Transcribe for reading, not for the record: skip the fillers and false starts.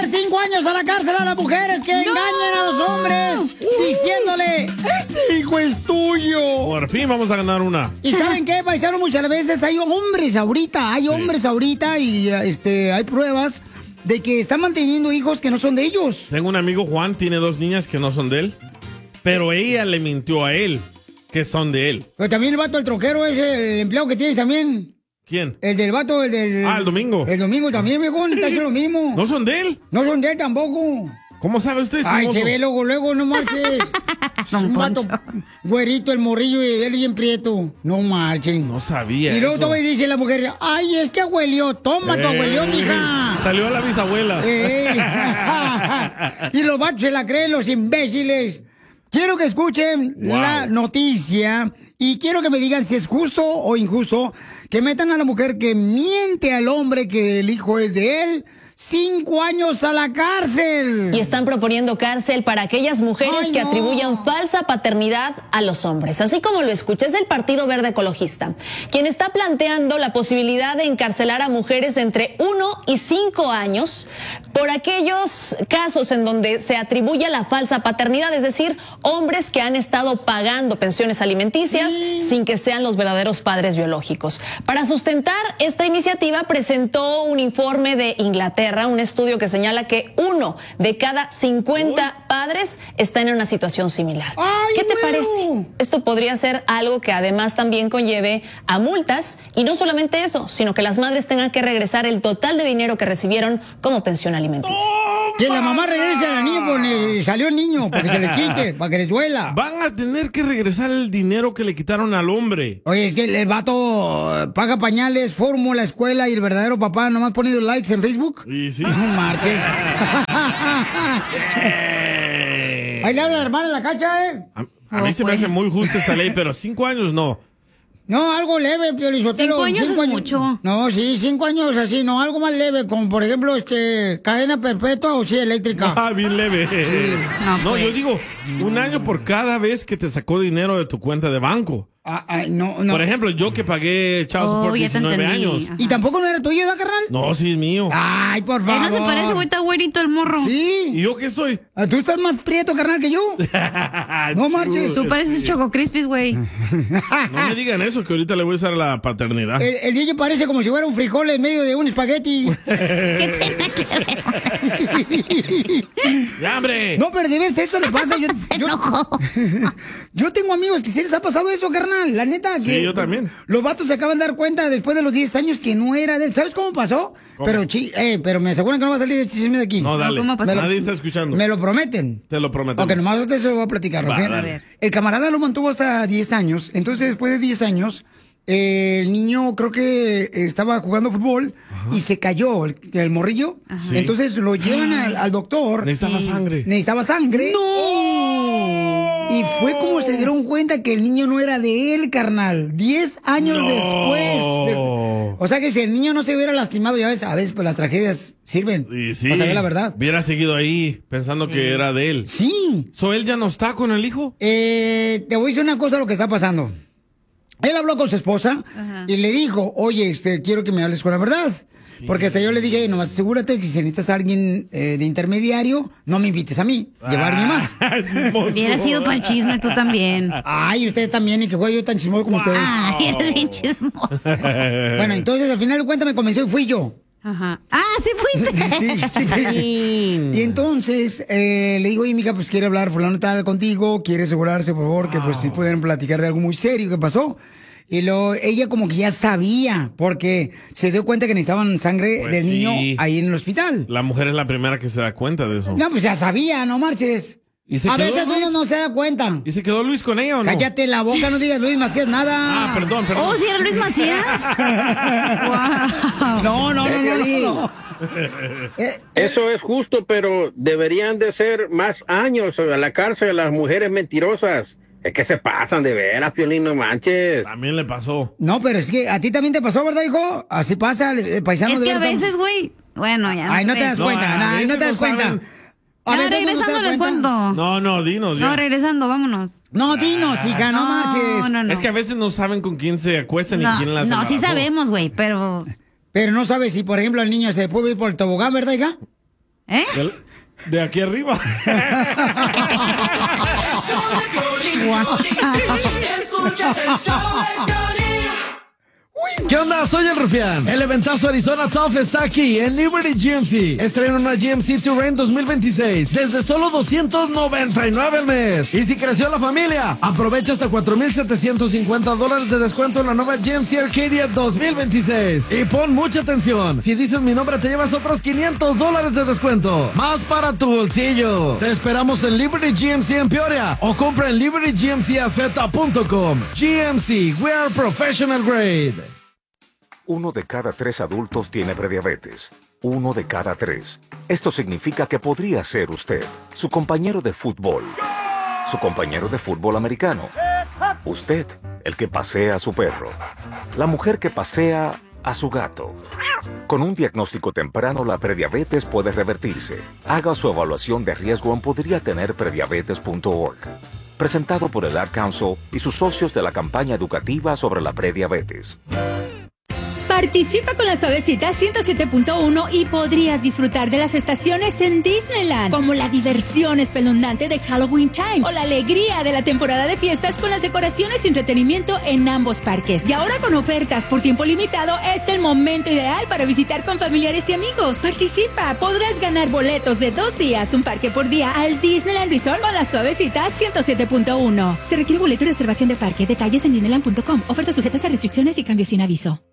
5 años a la cárcel a las mujeres que engañan a los hombres diciéndole, este hijo es tuyo. Por fin vamos a ganar una. ¿Y saben qué, paisano? Muchas veces hay hombres ahorita, y hay pruebas de que están manteniendo hijos que no son de ellos. Tengo un amigo, Juan, tiene 2 niñas que no son de él, pero ella le mintió a él que son de él. Pero también el vato, el troquero, ese el empleado que tienes también. ¿Quién? El del vato, el del... el domingo. El domingo también, viejón, está haciendo lo mismo. ¿No son de él? No son de él tampoco. ¿Cómo sabe usted, chismoso? Ay, se ve luego, no marches. Un vato güerito, el morrillo, y él bien prieto. No marchen. No sabía. Y luego eso. todavía dice la mujer, ay, es que abuelió, toma tu abuelió, mija. Salió a la bisabuela. Y los vatos se la creen, los imbéciles. Quiero que escuchen la noticia y quiero que me digan si es justo o injusto que metan a la mujer que miente al hombre que el hijo es de él 5 años a la cárcel. Y están proponiendo cárcel para aquellas mujeres que atribuyan falsa paternidad a los hombres. Así como lo escucha, es el Partido Verde Ecologista, quien está planteando la posibilidad de encarcelar a mujeres entre 1 y 5 años por aquellos casos en donde se atribuye la falsa paternidad, es decir, hombres que han estado pagando pensiones alimenticias sin que sean los verdaderos padres biológicos. Para sustentar esta iniciativa presentó un informe de Inglaterra, un estudio que señala que 1 de cada 50 padres están en una situación similar. ¿Qué te parece? Esto podría ser algo que además también conlleve a multas, y no solamente eso, sino que las madres tengan que regresar el total de dinero que recibieron como pensión alimenticia. Que la mamá regrese al niño porque salió el niño, para que se le quite, para que le duela. Van a tener que regresar el dinero que le quitaron al hombre. Oye, es que el vato paga pañales, fórmula, escuela, y el verdadero papá nomás poniendo likes en Facebook. Sí. No marches. Ahí le habla la hermana en la cacha, ¿eh? A mí se me hace muy justa esta ley, pero 5 años no. No, algo leve, Piolizotelo. 5 años es mucho. No, sí, 5 años así, no, algo más leve, como por ejemplo, cadena perpetua o silla eléctrica. Ah, bien leve. Sí. No, yo digo, 1 año por cada vez que te sacó dinero de tu cuenta de banco. No. Por ejemplo, yo que pagué child support 19 años. ¿Y tampoco no era tuyo, carnal? No, sí es mío. Ay, por favor. No se parece, güey, está güerito el morro. Sí. ¿Y yo qué estoy? Tú estás más prieto, carnal, que yo. No marches. Tú pareces Choco Crispis, güey. No me digan eso, que ahorita le voy a usar la paternidad. El DJ parece como si fuera un frijol en medio de un espagueti. ¿Qué tiene que ver? ¡Ya, hombre! No, pero de veras eso le pasa. Yo tengo amigos que sí les ha pasado eso, carnal. La neta. Sí, que yo también. Los vatos se acaban de dar cuenta después de los 10 años que no era de él. ¿Sabes cómo pasó? ¿Cómo? Pero me aseguran que no va a salir de chisme de aquí. No, dale. ¿Cómo pasó? Nadie está escuchando. Me lo prometen. Te lo prometo. Ok, nomás usted se lo va a platicar, ¿ok? Va, a ver. El camarada lo mantuvo hasta 10 años. Entonces, después de 10 años, el niño creo que estaba jugando fútbol y se cayó el morrillo. Sí. Entonces lo llevan al doctor. Necesitaba sangre. Necesitaba sangre. ¡No! Y fue como se dieron cuenta que el niño no era de él, carnal. 10 años después. O sea que si el niño no se hubiera lastimado, ya ves, a veces pues las tragedias sirven. Y sí. Para saber la verdad. Hubiera seguido ahí pensando que era de él. Sí. ¿So él ya no está con el hijo? Te voy a decir una cosa de lo que está pasando. Él habló con su esposa y le dijo, oye, quiero que me hables con la verdad. Sí. Porque hasta yo le dije, nomás asegúrate que si necesitas a alguien de intermediario, no me invites a mí, lleva a alguien más. Hubiera sido para el chisme tú también. Ay, ustedes también, y que güey, yo tan chismoso como ustedes. Ay, eres bien chismoso. Bueno, entonces al final de cuentas me convenció y fui yo. Ajá. Ah, sí fuiste. Sí. Y entonces le digo, oye, mija, pues quiere hablar fulano tal contigo, quiere asegurarse, por favor, que pues sí pueden platicar de algo muy serio que pasó. Y ella como que ya sabía, porque se dio cuenta que necesitaban sangre del niño ahí en el hospital. La mujer es la primera que se da cuenta de eso. No, pues ya sabía, no marches. A veces uno no se da cuenta. ¿Y se quedó Luis con ella o no? Cállate la boca, no digas Luis Macías nada. Ah, perdón. Oh, ¿sí era Luis Macías? Wow. No. Eso es justo, pero deberían de ser más años a la cárcel las mujeres mentirosas. Es que se pasan de veras, Piolín, no manches. También le pasó. No, pero es que a ti también te pasó, ¿verdad, hijo? Así pasa, paisano. Es de que a verdad, veces, güey. Bueno, ya. Ay, no te das cuenta, no te das cuenta. Ya, regresando les cuento. No, dinos. Ya. No, regresando, vámonos. No, dinos, hija, no marches. No. Es que a veces no saben con quién se acuestan ni quién las No, embarazó. sí sabemos, güey, pero... Pero no sabes si, por ejemplo, el niño se pudo ir por el tobogán, ¿verdad, hija? ¿Eh? De aquí arriba. Escuchas el show de Piolín. ¿Qué onda? Soy el Rufián. El eventazo Arizona Tough está aquí en Liberty GMC. Estrena una GMC Terrain 2026 desde solo $299 al mes. Y si creció la familia, aprovecha hasta $4,750 de descuento en la nueva GMC Arcadia 2026. Y pon mucha atención. Si dices mi nombre, te llevas otros $500 de descuento. Más para tu bolsillo. Te esperamos en Liberty GMC en Peoria o compra en libertygmcaz.com. GMC, we are professional grade. 1 de cada 3 adultos tiene prediabetes. 1 de cada 3. Esto significa que podría ser usted, su compañero de fútbol, su compañero de fútbol americano, usted, el que pasea a su perro, la mujer que pasea a su gato. Con un diagnóstico temprano, la prediabetes puede revertirse. Haga su evaluación de riesgo en podriatenerprediabetes.org. Presentado por el Ad Council y sus socios de la campaña educativa sobre la prediabetes. Participa con la Suavecita 107.1 y podrías disfrutar de las estaciones en Disneyland, como la diversión espeluznante de Halloween Time o la alegría de la temporada de fiestas con las decoraciones y entretenimiento en ambos parques. Y ahora con ofertas por tiempo limitado, es el momento ideal para visitar con familiares y amigos. Participa, podrás ganar boletos de 2 días, un parque por día al Disneyland Resort con la Suavecita 107.1. Se requiere boleto y reservación de parque. Detalles en disneyland.com. Ofertas sujetas a restricciones y cambios sin aviso.